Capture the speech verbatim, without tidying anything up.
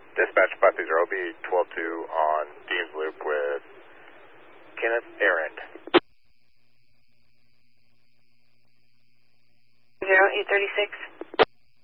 Dispatch five three zero, B twelve two on Dean's Loop with Kenneth Errand. zero eight thirty-six.